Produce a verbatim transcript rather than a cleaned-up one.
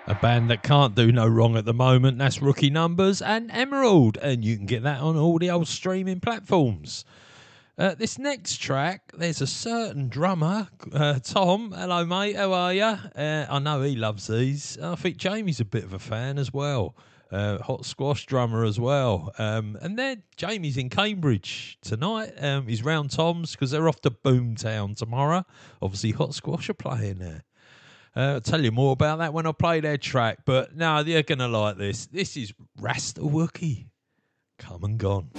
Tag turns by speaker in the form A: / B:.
A: A band that can't do no wrong at the moment, that's Rookie Numbers and Emerald, and you can get that on all the old streaming platforms. Uh, this next track, there's a certain drummer, uh, Tom. Hello, mate. How are you? Uh, I know he loves these. I think Jamie's a bit of a fan as well. Uh, hot squash drummer as well. Um, and then Jamie's in Cambridge tonight. Um, he's round Tom's because they're off to Boomtown tomorrow. Obviously, hot squash are playing there. Uh, I'll tell you more about that when I play their track. But no, you're going to like this. This is Rasta Wookie. Come and gone.